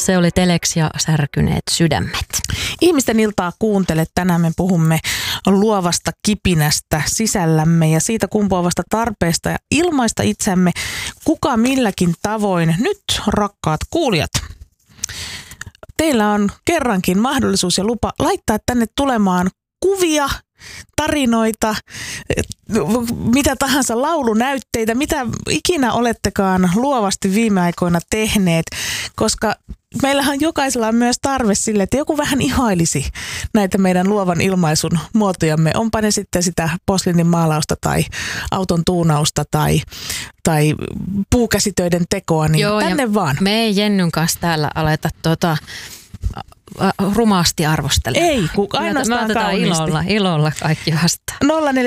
Se oli Telex ja Särkyneet sydämet. Ihmisten iltaa kuuntelet. Tänään me puhumme luovasta kipinästä sisällämme ja siitä kumpuavasta tarpeesta ja ilmaista itsemme kuka milläkin tavoin. Nyt, rakkaat kuulijat, teillä on kerrankin mahdollisuus ja lupa laittaa tänne tulemaan kuvia, tarinoita, mitä tahansa laulunäytteitä, mitä ikinä olettekaan luovasti viime aikoina tehneet, koska meillähän jokaisella on myös tarve sille, että joku vähän ihailisi näitä meidän luovan ilmaisun muotojamme. Onpa ne sitten sitä posliinin maalausta tai auton tuunausta tai puukäsitöiden tekoa, niin joo, tänne vaan. Me ei Jennyn kanssa täällä aleta rumaasti arvostelemaan. Ei, ainoastaan kauniisti. Ilolla kaikki vastaan.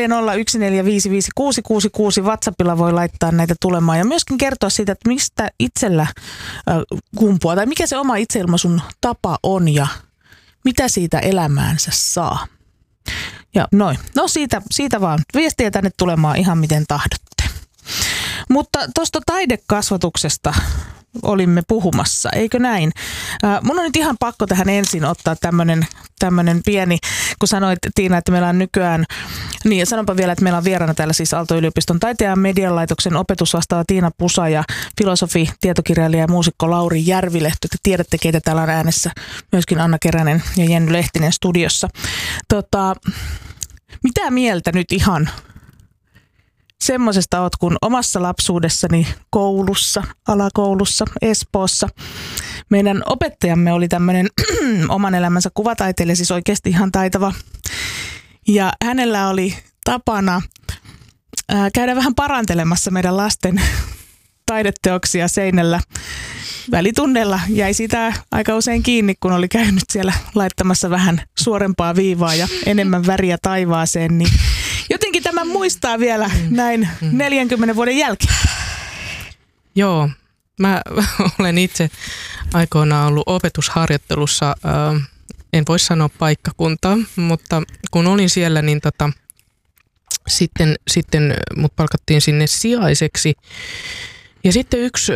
0401455666 WhatsAppilla voi laittaa näitä tulemaan ja myöskin kertoa siitä, että mistä itsellä kumpuaa tai mikä se oma itseilmaisun tapa on ja mitä siitä elämäänsä saa. Ja noin. No siitä vaan viestiä tänne tulemaan ihan miten tahdotte. Mutta tuosta taidekasvatuksesta olimme puhumassa, eikö näin? Mun on nyt ihan pakko tähän ensin ottaa tämmönen pieni, kun sanoit Tiina, että meillä on nykyään, niin sanonpa vielä, että meillä on vieraana täällä siis Aalto-yliopiston taiteen ja median laitoksen opetusvastaava Tiina Pusa ja filosofi, tietokirjailija ja muusikko Lauri Järvilehto. Te tiedätte, keitä täällä on äänessä, myöskin Anna Keränen ja Jenny Lehtinen studiossa. Mitä mieltä nyt ihan semmoisesta oot, kun omassa lapsuudessani koulussa, alakoulussa, Espoossa, meidän opettajamme oli tämmöinen oman elämänsä kuvataiteilija, siis oikeasti ihan taitava. Ja hänellä oli tapana käydä vähän parantelemassa meidän lasten taideteoksia seinällä. Välitunneilla jäi sitä aika usein kiinni, kun oli käynyt siellä laittamassa vähän suorempaa viivaa ja enemmän väriä taivaaseen, niin jotenkin tämän muistaa vielä näin 40 vuoden jälkeen. Joo, mä olen itse aikoinaan ollut opetusharjoittelussa, en voi sanoa paikkakuntaa, mutta kun olin siellä, niin sitten mut palkattiin sinne sijaiseksi. Ja sitten yksi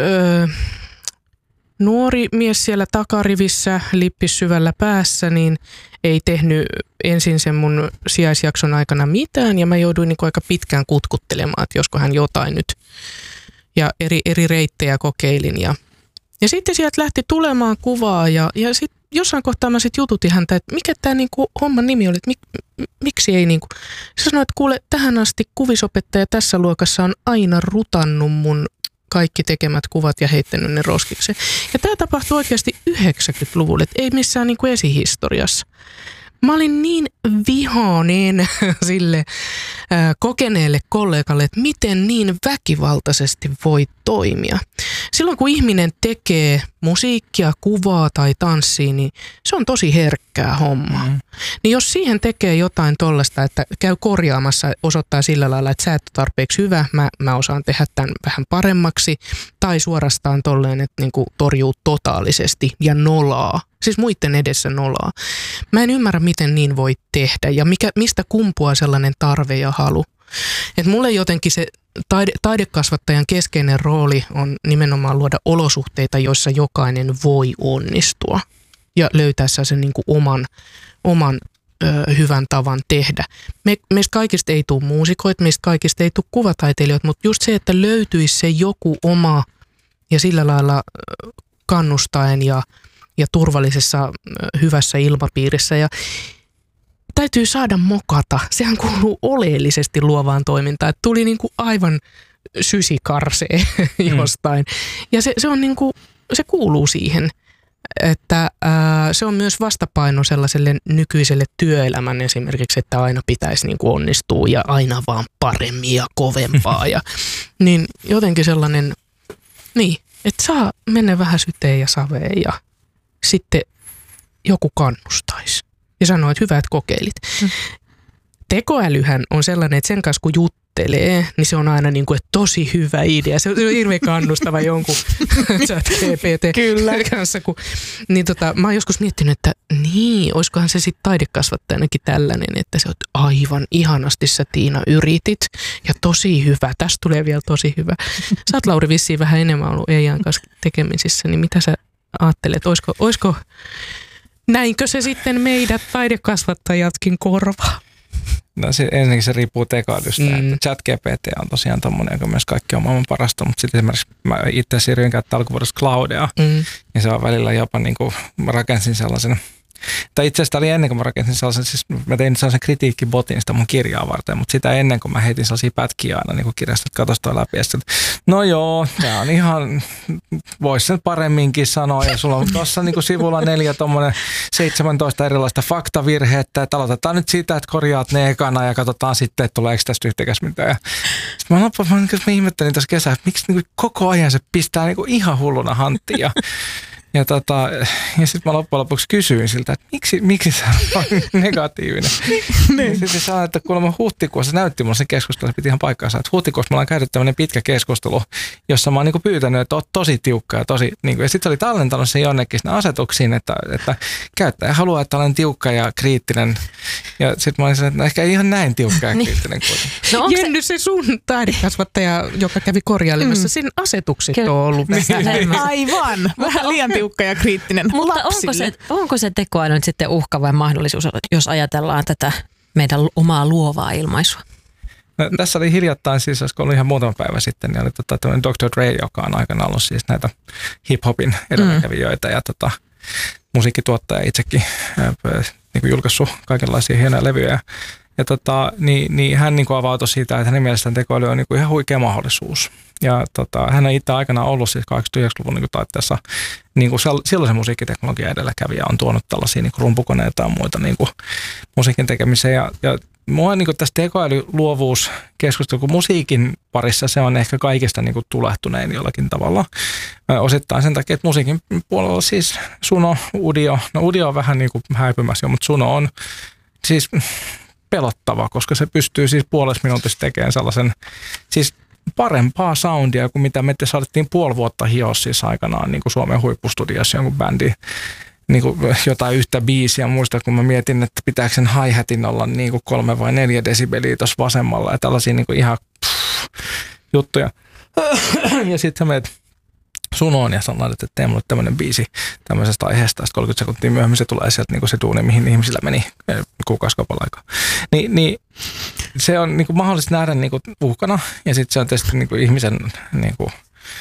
nuori mies siellä takarivissä, lippis syvällä päässä, niin ei tehnyt ensin sen mun sijaisjakson aikana mitään ja mä jouduin niin aika pitkään kutkuttelemaan, että josko hän jotain nyt. Ja eri reittejä kokeilin ja sitten sieltä lähti tulemaan kuvaa ja sitten jossain kohtaa mä sitten jututin häntä, että mikä tämä niinku homman nimi oli, että miksi ei niinku. Se sanoi, että kuule, tähän asti kuvisopettaja tässä luokassa on aina rutannut mun kaikki tekemät kuvat ja heittänyt ne roskikseen. Ja tämä tapahtui oikeasti 90-luvulla, ei missään niin kuin esihistoriassa. Mä olin niin vihainen sille kokeneelle kollegalle, että miten niin väkivaltaisesti voi toimia. Silloin kun ihminen tekee musiikkia, kuvaa tai tanssii, niin se on tosi herkkää hommaa. Niin jos siihen tekee jotain tollaista, että käy korjaamassa, osoittaa sillä lailla, että sä et ole tarpeeksi hyvä, mä osaan tehdä tämän vähän paremmaksi, tai suorastaan tolleen, että niinku torjuu totaalisesti ja nolaa. Siis muiden edessä nolaa. Mä en ymmärrä, miten niin voi tehdä ja mistä kumpuaa sellainen tarve ja halu. Et mulle jotenkin se taidekasvattajan keskeinen rooli on nimenomaan luoda olosuhteita, joissa jokainen voi onnistua ja löytää sen niin kuin oman hyvän tavan tehdä. Meistä kaikista ei tule muusikoita, meistä kaikista ei tule kuvataiteilijoita, mutta just se, että löytyisi se joku oma ja sillä lailla kannustaen ja turvallisessa hyvässä ilmapiirissä ja täytyy saada mokata. Sehän kuuluu oleellisesti luovaan toimintaan. Että tuli niinku aivan sysikarsee jostain. Ja se on niinku, se kuuluu siihen, että se on myös vastapaino sellaiselle nykyiselle työelämän esimerkiksi, että aina pitäisi niinku onnistua ja aina vaan paremmin ja kovempaa. Niin jotenkin sellainen, niin, että saa mennä vähän syteen ja saveen ja sitten joku kannustaisi ja sanoo, että hyvä, että kokeilit. Tekoälyhän on sellainen, että sen kanssa kun juttelee, niin se on aina niin kuin, että tosi hyvä idea. Se on hirveän kannustava jonkun ChatGPT kanssa. Niin mä oon joskus miettinyt, että niin, olisikohan se sitten taidekasvattajanakin tällainen, että se on aivan ihanasti sä Tiina yritit ja tosi hyvä. Tästä tulee vielä tosi hyvä. Sä oot Lauri vissiin vähän enemmän ollut EIAn kanssa tekemisissä, niin mitä sä ajattelin, että olisiko näinkö se sitten meidät taidekasvattajatkin korvaa? No ensinnäkin se riippuu tekoälystä. ChatGPT on tosiaan tommoinen, joka myös kaikki on maailman parasta, mutta sitten esimerkiksi mä itse siirryin käyttää alkuvuodesta Cloudea, ja se on välillä jopa niin kuin mä rakensin sellaisen, tai itse asiassa oli ennen kuin mä rakensin sellaisen, siis mä tein sellaisen kritiikkibotin sitä mun kirjaa varten, mutta sitä ennen kuin mä heitin sellaisia pätkiä aina niin kuin kirjasta, että katos toi läpi, ja sitten, no joo, tää on ihan, vois sen paremminkin sanoa, ja sulla on tuossa niin kuin sivulla 4 tommonen 17 erilaista faktavirhettä, että aloitetaan nyt siitä, että korjaat ne ekana, ja katsotaan sitten, että tuleeko tästä yhtäkäs mitään. Ja sitten mä ihmettelin tässä kesällä, että miksi niin kuin koko ajan se pistää niin kuin ihan hulluna hanttiin, ja sitten mä loppujen lopuksi kysyin siltä, että miksi se on negatiivinen. Sitten se sanoi, että kuulemma huhtikuussa, se näytti mulle sen keskustelun, se piti ihan paikkaansa, että huhtikuussa me ollaan käyty tämmöinen pitkä keskustelu, jossa mä oon niinku pyytänyt, että oot tosi tiukka ja tosi, niinku, ja sitten se oli tallentanut sen jonnekin sinne asetuksiin, että käyttäjä haluaa, että olen tiukka ja kriittinen. Ja sitten mä olin sanonut, että ehkä ei ihan näin tiukka ja kriittinen kuitenkin. No Jenny, se sun taidekasvattaja, joka kävi korjailemassa, sen asetukset on ollut vähän. Aivan, vähän liian tiukka ja kriittinen. Mutta onko se tekoäly nyt sitten uhka vai mahdollisuus, jos ajatellaan tätä meidän omaa luovaa ilmaisua? No, tässä oli hiljattain, siis olisiko ollut ihan muutama päivä sitten, niin oli tämmöinen Dr. Dre, joka on aikana ollut siis näitä hip-hopin edelläkävijöitä ja musiikkituottaja itsekin niin julkaissut kaikenlaisia hienoja levyjä. Ja niin hän niin avautui siitä, että hänen mielestään tekoäly on niin ihan huikea mahdollisuus. Ja hän on itse aikana ollut siis 89-luvun niin taitteessa niin silloisen musiikkiteknologian edelläkävijä, on tuonut tällaisia niin rumpukoneita ja muita niin musiikin tekemiseen. Ja mua niin tässä tekoälyluovuuskeskustelu, kun musiikin parissa se on ehkä kaikista niin tulehtunein jollakin tavalla. Osittain sen takia, että musiikin puolella siis Suno, Udio, no Udio on vähän niin häipymässä jo, mutta Suno on siis pelottava, koska se pystyy siis puolessa minuutissa tekemään sellaisen siis parempaa soundia kuin mitä me saatettiin puoli vuotta hioa siis aikanaan niin kuin Suomen huippustudiossa jonkun bändi niin kuin jotain yhtä biisiä. Muista, kun mä mietin, että pitääkö sen hi-hatin olla niin kuin 3 vai 4 desibeliä tuossa vasemmalla ja tällaisia niin kuin ihan juttuja. Ja sitten sä menet Sunoon ja sanoit, että tee mulle tämmöinen biisi tämmöisestä aiheesta. Sitten 30 sekuntia myöhemmin se tulee sieltä niin kuin se duuni, mihin ihmisillä meni kuukausikaupalla aikaa. Niin se on niin kuin mahdollista nähdä niin kuin uhkana ja sitten se on tietysti niin kuin ihmisen niin kuin,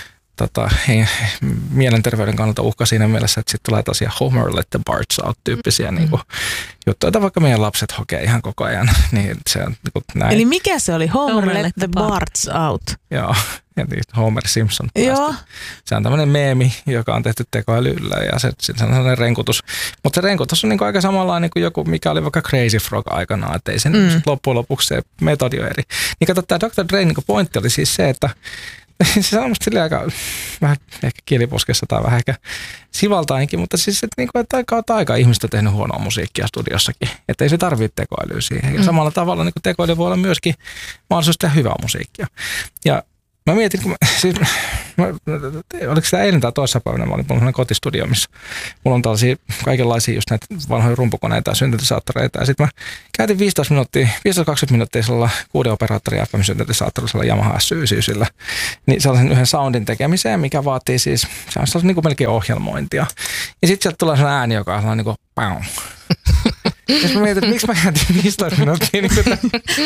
mielenterveyden kannalta uhka siinä mielessä, että sitten tulee tosiaan Homer let the Barts out -tyyppisiä niin kuin juttuja, joita vaikka meidän lapset hokee ihan koko ajan. Niin se on niin kuin näin. Eli mikä se oli? Homer let the Barts out. Joo. Ja Homer Simpson. Joo. Se on tämmöinen meemi, joka on tehty tekoälyllä ja se on sellainen renkutus. Mutta se renkutus on niin aika samanlainen kuin joku, mikä oli vaikka Crazy Frog aikanaan, että ei sen loppujen lopuksi se metodi on eri. Niin kato, tämä Dr. Dre niin pointti oli siis se, että se on musta silleen aika vähän ehkä kieliposkessa tai vähän ehkä sivaltainkin, mutta siis että aika ihmistä on tehnyt huonoa musiikkia studiossakin, että ei se tarvitse tekoälyä siihen. Ja samalla tavalla niin tekoäly voi olla myöskin mahdollisuus tehdä hyvää musiikkia. Ja mä mietin, oliko sitä eilen tai toisessa päivänä, mä olin sellainen kotistudio, missä mulla on tällaisia kaikenlaisia just näitä vanhoja rumpukoneita ja syntetisaattoreita. Ja sitten mä käytin 15-20 minuuttia sellailla 6 operaattorin FM-syntetisaattorilla Yamaha S99, niin sellaisen yhden soundin tekemiseen, mikä vaatii siis, se on sellaisen niin kuin melkein ohjelmointia. Ja sitten sieltä tulee sellainen ääni, joka on sellainen niin kuin pau. Ja mä mietin, että miksi mä käytin 15 minuuttia niin kuin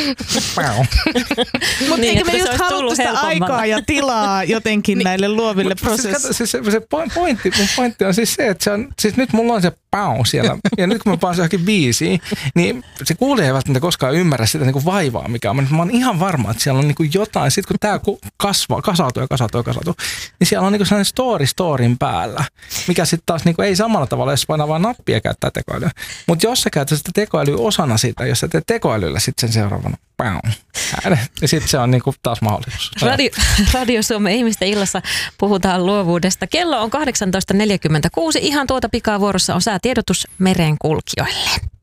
Mutta eikö me just haluttu sitä aikaa ja tilaa jotenkin näille luoville prosesseille? Mun pointti on siis se, että se on, siis nyt mulla on se pau siellä, ja nyt kun mä paan se johonkin biisiin, niin se kuulija ei välttämättä koskaan ymmärrä sitä niin kuin vaivaa, mikä on. Mä oon ihan varma, että siellä on niin kuin jotain, sit kun tää kasautuu, niin siellä on niin kuin sellainen storyn päällä, mikä sitten taas niin kuin ei samalla tavalla, jos painaa vaan nappia käyttää tekoälyä. Mutta jos sä käytät sitä tekoälyä osana sitä, jos sä teet tekoälyllä sitten sen seuraavana, ja sitten se on niinku taas mahdollisuus. Radio Suomen ihmisten illassa puhutaan luovuudesta. Kello on 18.46. Ihan tuota pikaa vuorossa on säätiedotus merenkulkijoille.